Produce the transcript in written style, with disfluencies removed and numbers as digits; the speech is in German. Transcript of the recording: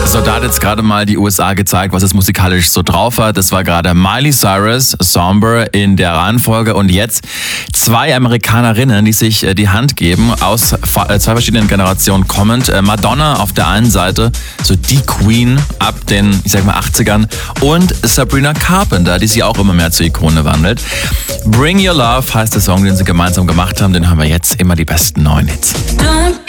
So, da hat jetzt gerade mal die USA gezeigt, was es musikalisch so drauf hat. Das war gerade Miley Cyrus, Somber in der Reihenfolge. Und jetzt zwei Amerikanerinnen, die sich die Hand geben, aus zwei verschiedenen Generationen kommend. Madonna auf der einen Seite, so die Queen ab den, ich sag mal, 80ern. Und Sabrina Carpenter, die sich auch immer mehr zur Ikone wandelt. Bring Your Love heißt der Song, den sie gemeinsam gemacht haben. Den haben wir jetzt, immer die besten neuen Hits. Don't